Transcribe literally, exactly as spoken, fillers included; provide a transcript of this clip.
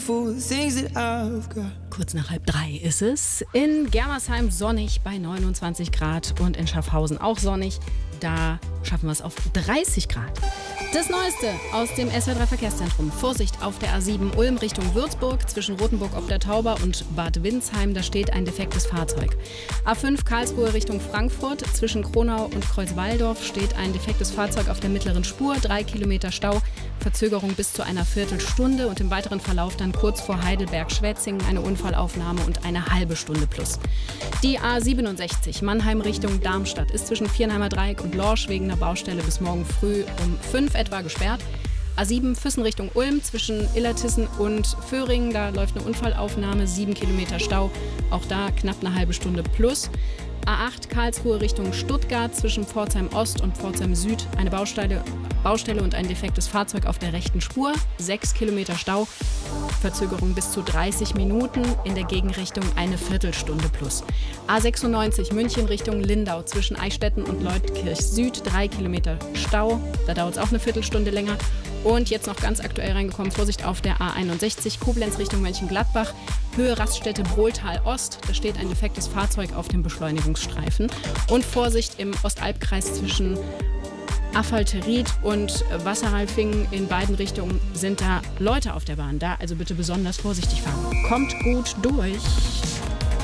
Kurz nach halb drei ist es. In Germersheim sonnig bei neunundzwanzig Grad und in Schaffhausen auch sonnig. Da schaffen wir es auf dreißig Grad. Das Neueste aus dem S W R drei Verkehrszentrum. Vorsicht auf der A sieben Ulm Richtung Würzburg zwischen Rothenburg ob der Tauber und Bad Windsheim. Da steht ein defektes Fahrzeug. A fünf Karlsruhe Richtung Frankfurt zwischen Kronau und Kreuzwaldorf steht ein defektes Fahrzeug auf der mittleren Spur. Drei Kilometer Stau, Verzögerung bis zu einer Viertelstunde und im weiteren Verlauf dann kurz vor Heidelberg-Schwetzingen eine Unfallaufnahme und eine halbe Stunde plus. Die A siebenundsechzig Mannheim Richtung Darmstadt ist zwischen Viernheimer Dreieck und Lorsch wegen einer Baustelle bis morgen früh um fünf etwa gesperrt. A sieben Füssen Richtung Ulm zwischen Illertissen und Föhringen, da läuft eine Unfallaufnahme, sieben Kilometer Stau, auch da knapp eine halbe Stunde plus. A acht Karlsruhe Richtung Stuttgart zwischen Pforzheim Ost und Pforzheim Süd eine Baustelle, Baustelle und ein defektes Fahrzeug auf der rechten Spur, sechs Kilometer Stau, Verzögerung bis zu dreißig Minuten, in der Gegenrichtung eine Viertelstunde plus. A sechsundneunzig München Richtung Lindau zwischen Eichstätten und Leutkirch Süd, drei Kilometer Stau, da dauert es auch eine Viertelstunde länger. Und jetzt noch ganz aktuell reingekommen, Vorsicht auf der A einundsechzig Koblenz Richtung Mönchengladbach, Höhe Raststätte Brohltal Ost, da steht ein defektes Fahrzeug auf dem Beschleunigungsstreifen. Und Vorsicht im Ostalbkreis zwischen Affalteried und Wasserhalfingen, in beiden Richtungen sind da Leute auf der Bahn. Da also bitte besonders vorsichtig fahren. Kommt gut durch.